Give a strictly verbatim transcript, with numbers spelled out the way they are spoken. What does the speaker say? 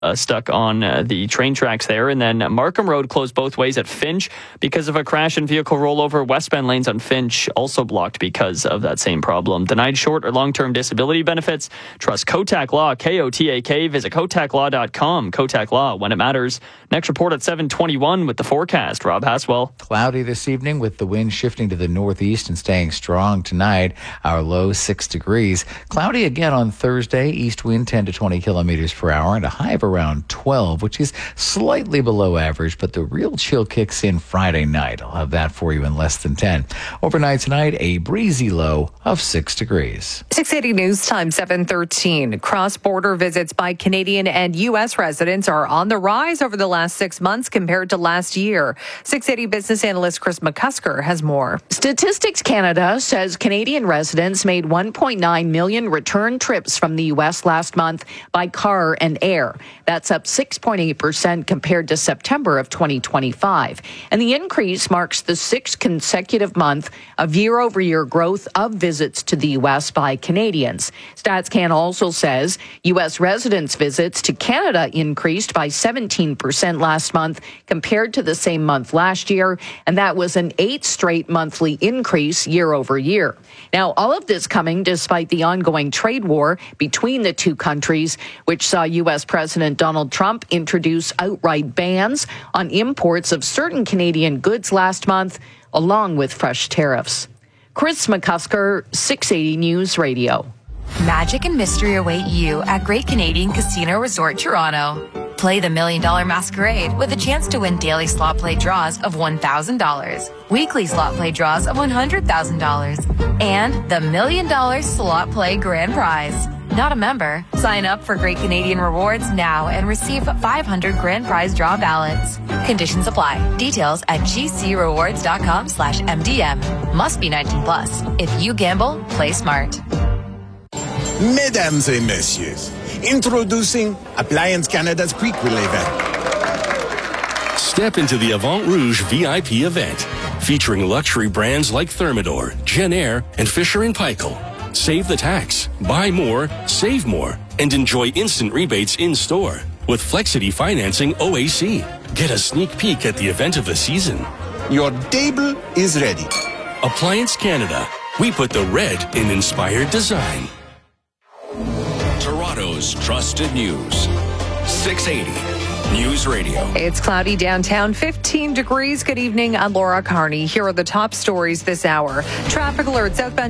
Uh, stuck on uh, the train tracks there. And then Markham Road closed both ways at Finch because of a crash and vehicle rollover. Westbound lanes on Finch also blocked because of that same problem. Denied short or long-term disability benefits? Trust Kotak Law, K O T A K. Visit kotak law dot com. Kotak Law, when it matters. Next report at seven twenty-one with the forecast. Rob Haswell. Cloudy this evening with the wind shifting to the northeast and staying strong tonight. Our low six degrees. Cloudy again on Thursday. East wind ten to twenty kilometers per hour and a high of around twelve, which is slightly below average, but the real chill kicks in Friday night. I'll have that for you in less than ten. Overnight tonight, a breezy low of six degrees. six eighty News Time, seven thirteen. Cross-border visits by Canadian and U S residents are on the rise over the last six months compared to last year. six eighty business analyst Chris McCusker has more. Statistics Canada says Canadian residents made one point nine million return trips from the U S last month by car and air. That's up six point eight percent compared to September of twenty twenty-five. And the increase marks the sixth consecutive month of year-over-year growth of visits to the U S by Canadians. StatsCan also says U S residents' visits to Canada increased by seventeen percent last month compared to the same month last year, and that was an eighth straight monthly increase year-over-year. Now, all of this coming despite the ongoing trade war between the two countries, which saw U S President Donald Trump introduce outright bans on imports of certain Canadian goods last month, along with fresh tariffs. Chris McCusker, six eighty News Radio. Magic and mystery await you at Great Canadian Casino Resort Toronto. Play the Million Dollar Masquerade with a chance to win daily slot play draws of one thousand dollars, weekly slot play draws of one hundred thousand dollars, and the Million Dollar Slot Play Grand Prize. Not a member? Sign up for Great Canadian Rewards now and receive five hundred grand prize draw ballots. Conditions apply. Details at gcrewards.com slash MDM. Must be nineteen plus. If you gamble, play smart. Mesdames et messieurs, introducing Appliance Canada's Prequel event. Step into the Avant Rouge V I P event, featuring luxury brands like Thermador, Genair, and Fisher and Paykel. Save the tax, buy more, save more, and enjoy instant rebates in-store with Flexity Financing O A C. Get a sneak peek at the event of the season. Your table is ready. Appliance Canada. We put the red in inspired design. Toronto's trusted news. six eighty News Radio. It's cloudy downtown, fifteen degrees. Good evening. I'm Laura Carney. Here are the top stories this hour. Traffic alert southbound